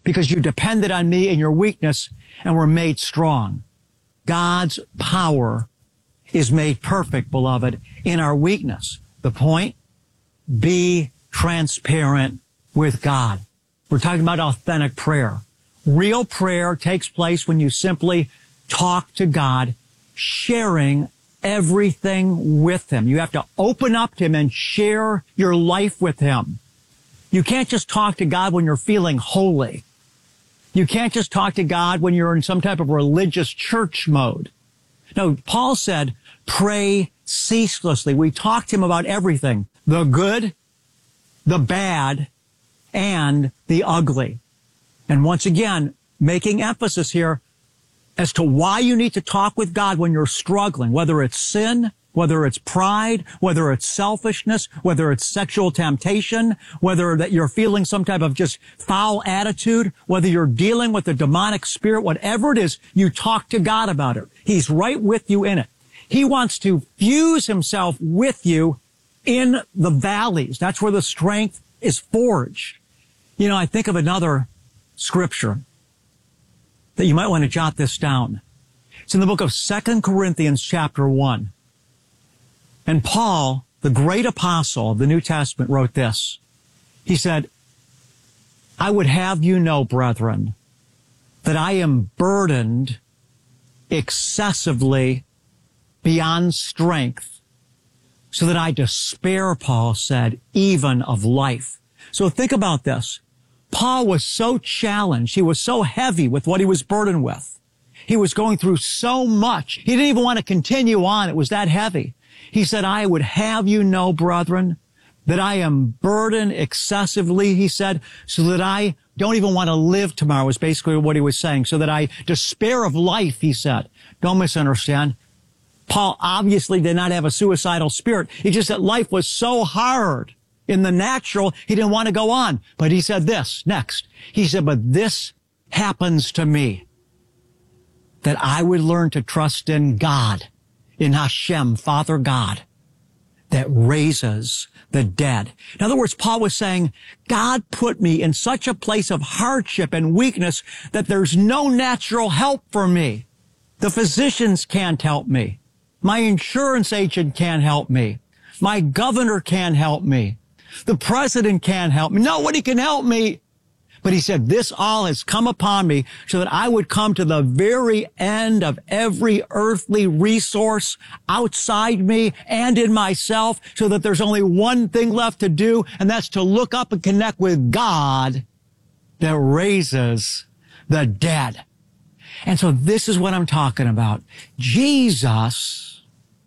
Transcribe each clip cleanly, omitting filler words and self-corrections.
because you depended on me in your weakness and were made strong. God's power is made perfect, beloved, in our weakness. The point? Be transparent with God. We're talking about authentic prayer. Real prayer takes place when you simply talk to God, sharing everything with Him. You have to open up to Him and share your life with Him. You can't just talk to God when you're feeling holy. You can't just talk to God when you're in some type of religious church mode. No, Paul said, pray ceaselessly. We talk to Him about everything, the good, the bad, and the ugly. And once again, making emphasis here as to why you need to talk with God when you're struggling, whether it's sin, whether it's pride, whether it's selfishness, whether it's sexual temptation, whether that you're feeling some type of just foul attitude, whether you're dealing with a demonic spirit, whatever it is, you talk to God about it. He's right with you in it. He wants to fuse Himself with you in the valleys. That's where the strength is forged. You know, I think of another scripture that you might want to jot this down. It's in the book of 2 Corinthians chapter 1. And Paul, the great apostle of the New Testament, wrote this. He said, I would have you know, brethren, that I am burdened excessively beyond strength, so that I despair, Paul said, even of life. So think about this. Paul was so challenged. He was so heavy with what he was burdened with. He was going through so much. He didn't even want to continue on. It was that heavy. He said, I would have you know, brethren, that I am burdened excessively, he said, so that I don't even want to live tomorrow, is basically what he was saying. So that I despair of life, he said. Don't misunderstand. Paul obviously did not have a suicidal spirit. He just said life was so hard in the natural, he didn't want to go on. But he said this next. He said, but this happens to me, that I would learn to trust in God, in Hashem, Father God, that raises the dead. In other words, Paul was saying, God put me in such a place of hardship and weakness that there's no natural help for me. The physicians can't help me. My insurance agent can't help me. My governor can't help me. The president can't help me. Nobody can help me. But he said, this all has come upon me so that I would come to the very end of every earthly resource outside me and in myself, so that there's only one thing left to do, and that's to look up and connect with God that raises the dead. And so this is what I'm talking about. Jesus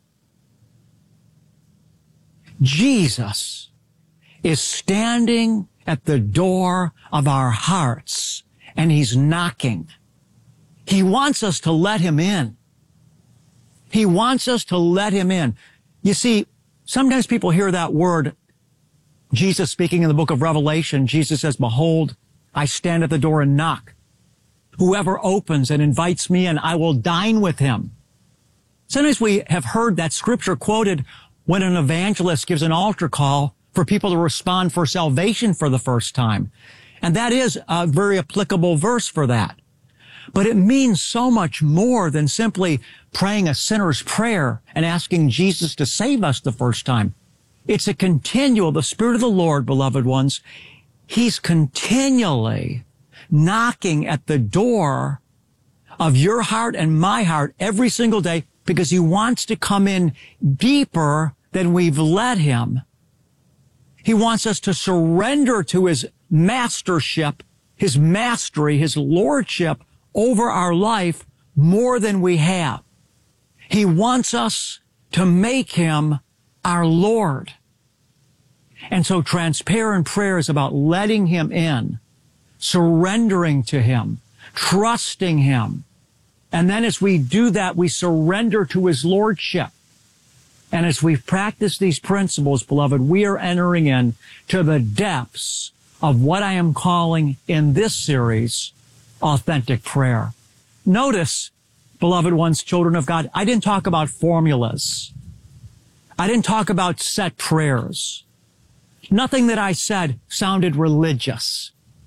is standing at the door of our hearts, and He's knocking. He wants us to let Him in. He wants us to let Him in. You see, sometimes people hear that word, Jesus speaking in the book of Revelation, Jesus says, behold, I stand at the door and knock. Whoever opens and invites me in, I will dine with him. Sometimes we have heard that scripture quoted when an evangelist gives an altar call for people to respond for salvation for the first time. And that is a very applicable verse for that. But it means so much more than simply praying a sinner's prayer and asking Jesus to save us the first time. It's a continual, the Spirit of the Lord, beloved ones, He's continually knocking at the door of your heart and my heart every single day, because He wants to come in deeper than we've let Him. He wants us to surrender to His mastership, His mastery, His lordship over our life more than we have. He wants us to make Him our Lord. And so transparent prayer is about letting Him in, surrendering to Him, trusting Him. And then as we do that, we surrender to His lordship. And as we practice these principles, beloved, we are entering in to the depths of what I am calling in this series, authentic prayer. Notice, beloved ones, children of God, I didn't talk about formulas. I didn't talk about set prayers. Nothing that I said sounded religious.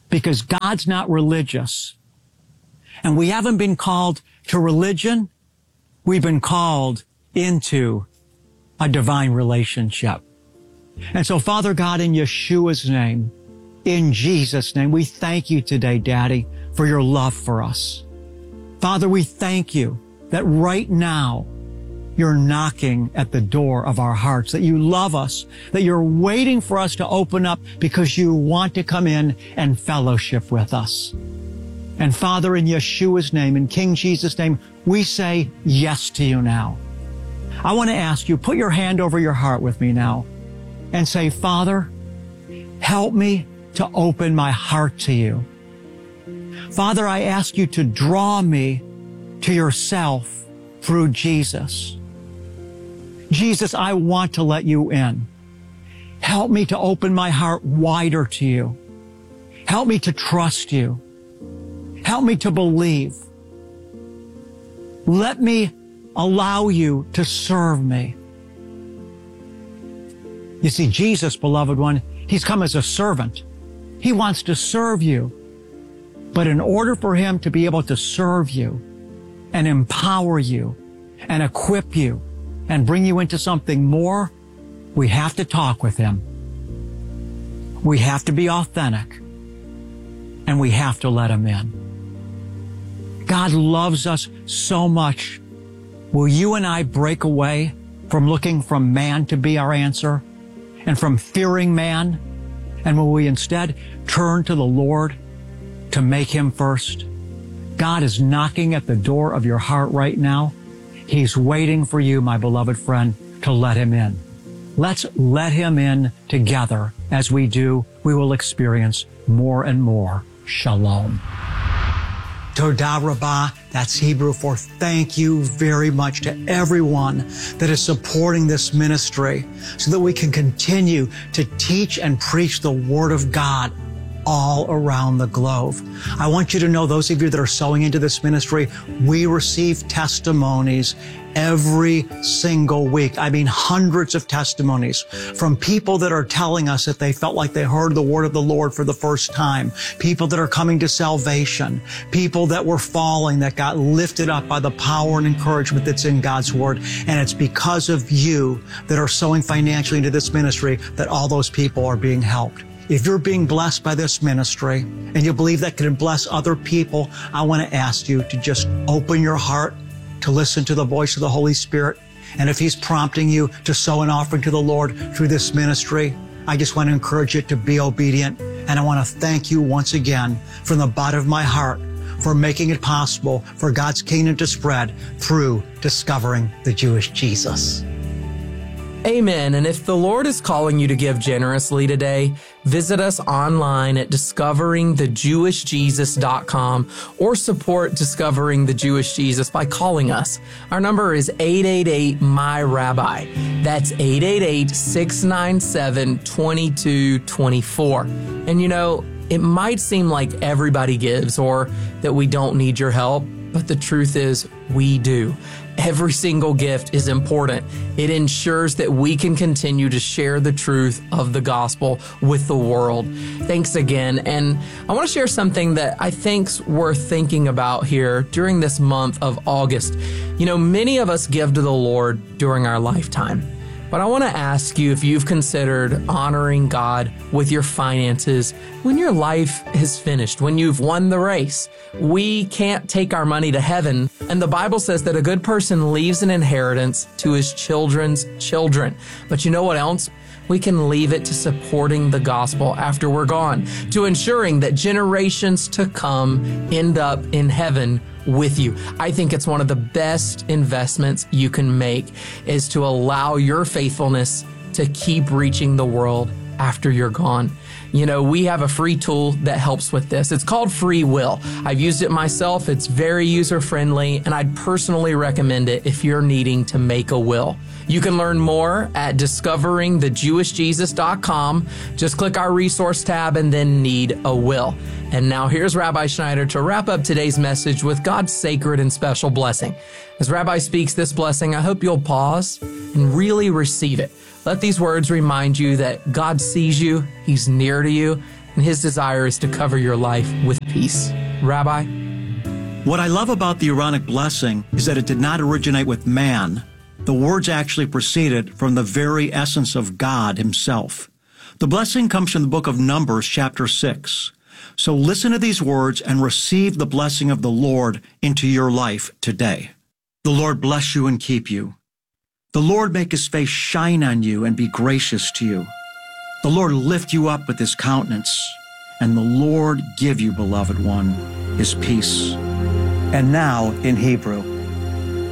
because God's not religious. And we haven't been called to religion. We've been called into a divine relationship. And so, Father God, in Yeshua's name, in Jesus' name, we thank you today, Daddy, for your love for us. Father, we thank you that right now you're knocking at the door of our hearts, that you love us, that you're waiting for us to open up because you want to come in and fellowship with us. And Father, in Yeshua's name, in King Jesus' name, we say yes to you now. I want to ask you, put your hand over your heart with me now and say, Father, help me to open my heart to you. Father, I ask you to draw me to yourself through Jesus. Jesus, I want to let you in. Help me to open my heart wider to you. Help me to trust you. Help me to believe. Let me allow you to serve me. You see, Jesus, beloved one, he's come as a servant. He wants to serve you. But in order for him to be able to serve you and empower you and equip you and bring you into something more, we have to talk with him. We have to be authentic, and we have to let him in. God loves us so much. Will you and I break away from looking from man to be our answer and from fearing man? And will we instead turn to the Lord to make him first? God is knocking at the door of your heart right now. He's waiting for you, my beloved friend, to let him in. Let's let him in together. As we do, we will experience more and more shalom. Todah Rabbah, that's Hebrew for thank you very much to everyone that is supporting this ministry so that we can continue to teach and preach the Word of God all around the globe. I want you to know, those of you that are sowing into this ministry, we receive testimonies every single week. I mean, hundreds of testimonies from people that are telling us that they felt like they heard the word of the Lord for the first time, people that are coming to salvation, people that were falling, that got lifted up by the power and encouragement that's in God's word. And it's because of you that are sowing financially into this ministry that all those people are being helped. If you're being blessed by this ministry and you believe that can bless other people, I want to ask you to just open your heart to listen to the voice of the Holy Spirit. And if he's prompting you to sow an offering to the Lord through this ministry, I just want to encourage you to be obedient. And I want to thank you once again from the bottom of my heart for making it possible for God's kingdom to spread through discovering the Jewish Jesus. Amen. And if the Lord is calling you to give generously today, visit us online at discoveringthejewishjesus.com or support Discovering the Jewish Jesus by calling us. Our number is 888-MY-RABBI. That's 888-697-2224. And you know, it might seem like everybody gives or that we don't need your help, but the truth is we do. Every single gift is important. It ensures that we can continue to share the truth of the gospel with the world. Thanks again. And I want to share something that I think's worth thinking about here during this month of August. You know, many of us give to the Lord during our lifetime. But I want to ask you if you've considered honoring God with your finances when your life is finished, when you've won the race. We can't take our money to heaven, and the Bible says that a good person leaves an inheritance to his children's children. But you know what else? We can leave it to supporting the gospel after we're gone, to ensuring that generations to come end up in heaven with you. I think it's one of the best investments you can make is to allow your faithfulness to keep reaching the world after you're gone. You know, we have a free tool that helps with this. It's called Free Will. I've used it myself. It's very user-friendly, and I'd personally recommend it if you're needing to make a will. You can learn more at discoveringthejewishjesus.com. Just click our resource tab and then Need a Will. And now here's Rabbi Schneider to wrap up today's message with God's sacred and special blessing. As Rabbi speaks this blessing, I hope you'll pause and really receive it. Let these words remind you that God sees you, He's near to you, and and his desire is to cover your life with peace. Rabbi? What I love about the Aaronic blessing is that it did not originate with man. The words actually proceeded from the very essence of God himself. The blessing comes from the book of Numbers, chapter 6. So listen to these words and receive the blessing of the Lord into your life today. The Lord bless you and keep you. The Lord make his face shine on you and be gracious to you. The Lord lift you up with his countenance, and the Lord give you, beloved one, his peace. And now in Hebrew.